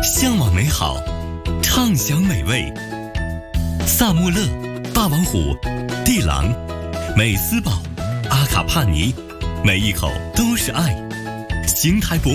向往美好，畅享美味。萨穆勒、霸王虎、地狼、美斯堡、阿卡帕尼，每一口都是爱。邢台博